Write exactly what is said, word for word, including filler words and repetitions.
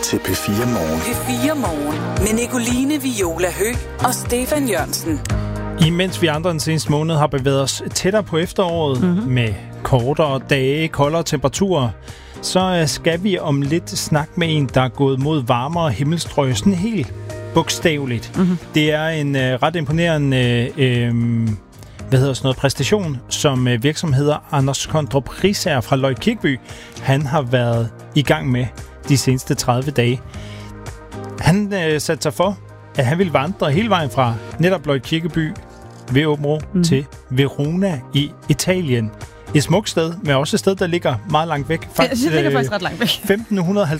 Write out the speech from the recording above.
til P fire Morgen. P fire Morgen med Nicoline Viola Høgh og Stefan Jørgensen. Imens vi andre den seneste måned har bevæget os tættere på efteråret mm-hmm. med kortere dage, koldere temperaturer, så skal vi om lidt snakke med en, der er gået mod varmere himmelstrøg, sådan helt bogstaveligt. Mm-hmm. Det er en uh, ret imponerende øh, hvad hedder sådan noget, præstation, som uh, virksomheder Anders Kondrup Riisager fra Løgte Kirkeby, han har været i gang med de seneste tredive dage. Han uh, satte sig for, at han ville vandre hele vejen fra netop Løgte Kirkeby ved Åbenrå mm. til Verona i Italien. Et smukt sted, men også et sted, der ligger meget langt væk. Faktisk, det ligger faktisk ret langt væk. femten